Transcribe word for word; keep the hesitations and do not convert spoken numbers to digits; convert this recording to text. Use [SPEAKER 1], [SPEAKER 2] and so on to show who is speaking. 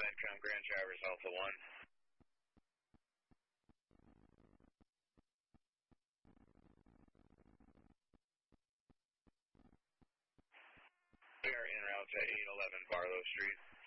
[SPEAKER 1] Medcom Grand Traverse Alpha one. We are en route to eight eleven Barlow Street.